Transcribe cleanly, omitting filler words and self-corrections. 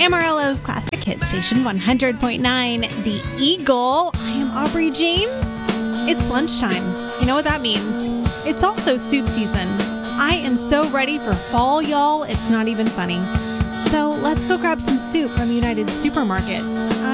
Amarillo's Classic Hit Station 100.9, The Eagle. I am Aubrey James. It's lunchtime. You know what that means. It's also soup season. I am so ready for fall, y'all. It's not even funny. So let's go grab some soup from United Supermarkets.